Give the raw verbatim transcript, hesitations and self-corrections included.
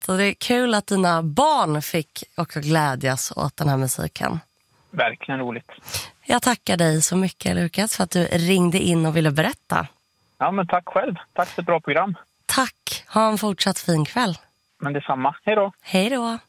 roligt. Och det är kul att dina barn fick också glädjas åt den här musiken. Verkligen roligt. Jag tackar dig så mycket, Lukas, för att du ringde in och ville berätta. Ja, men tack själv. Tack för ett bra program. Tack. Ha en fortsatt fin kväll. Men detsamma. Hej då. Hej då.